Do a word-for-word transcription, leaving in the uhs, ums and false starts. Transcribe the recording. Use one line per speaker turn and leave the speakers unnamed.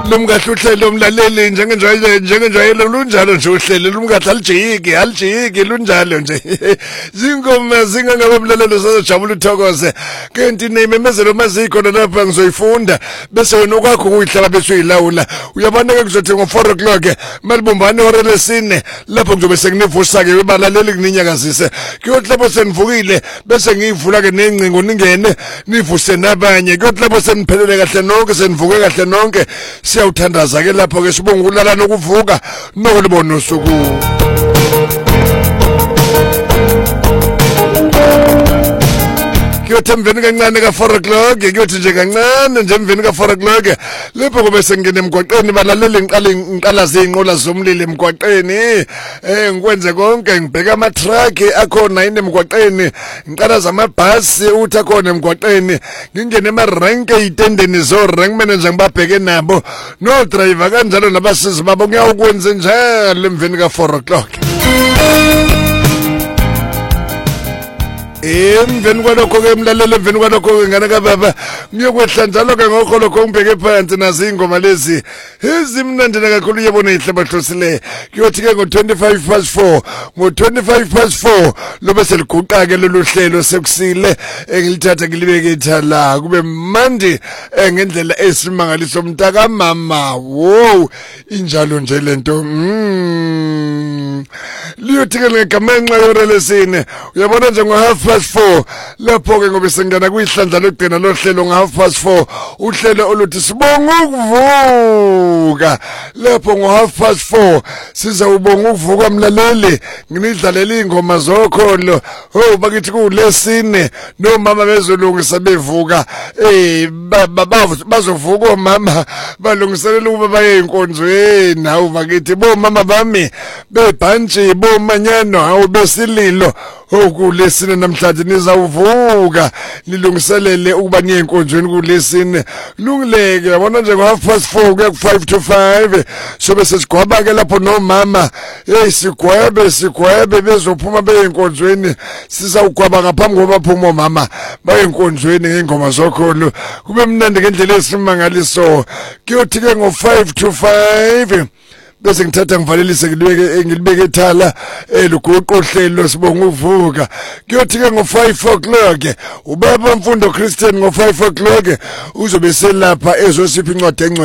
Lumkahle uhlelo umlaleli njengenjwayelo njengenjwayelo lunjalo nje uhlelo lumkahle alijiki alijiki lunjalo nje zingoma zingangabe umlalelo sazojabula uthokoze kanti nememezelo mazikhona lapha ngizoyifunda bese wena okwakho kuyihlala bese uyilawula uyabona ke kuzothi ngo four o'clock malibumbane hore lesine lapho ngizobe senginivusa ke balaleli kuninyakazise kuyothi lapho senivukile bese ngiyivula ke nencingo ningene nivuse nabanye kuyothi lapho seniphelele kahle nonke senivuke kahle nonke siyawuthandaza ke lapho ke sibonga ukulala nokuvuka nokulibona usuku kuyothi emveni kancane ka four o'clock kuyothi nje kancane nje emveni ka four o'clock lapho kube sengene emgwaqeni balaleli ngiqala ngiqala zinqola zomlilo emgwaqeni eh ngikwenze konke ngibheka ama truck akhona yini emgwaqeni ngiqala zamabhasi uthi akhona emgwaqeni ngingene ema rank eyitendeni zo rank manager ngibabheke nabo no driver kanjalo nabasizi babo ngiyakwenza njalo emveni ka four o'clock emveni kwalokho ke emlalelo emveni kwalokho ke ngana ka baba ngiyokwehla njalo ke ngokho lokho ngibheke phansi nazi ingoma lezi ezimnandi kakhulu yebona ihlaba hlosile kuyothi ke ngo twenty-five past four ngo twenty-five past four lobe seliguqa ke lolu hlelo sekusile engilithatha ngilibeke ithala kube mandi ngendlela esimangaliso mntaka mama wow injalo nje lento mm liyothi ke ngegamenxa yore lesine uyabona nje ngo half past four lapho ke ngobe sengena kuyihlandla lokugcina lo hlelo ngo half past four uhlelo oluthi sibonga ukuvuka lapho ngo half past four sizawubonga ukuvuka mlaleli nginidlalela ingoma zokholo ho bakithi kulesine no mama bezolungisa bevuka eh bazovuka omama balungiselela ukuba baye enkonzweni hawu bakithi bo mama bami bebhantshi bo manyano hawu besililo okulesine namhlanje nizawuvuka nilungiselele ukuba niye enkonzweni kulesine lungileke yabona nje ngo half past four kuya ku five to five sobe sesigwaba ke lapho nomama hey sigwebe sigwebe bezophuma beye enkonzweni sizawugwaba ngaphambi koba phuma omama baye enkonzweni ngengoma zokholo kube mnandi ngendlela esimangaliso kuyothi ke ngo five to five bese ngithatha ngivalelise ngilibeke ngilibeke ethala eluguqo hlelo sibonga ukuvuka kuyothi ke ngo five o'clock ubaba mfundo Christian ngo five o'clock uzobe selapha ezosipha incwadi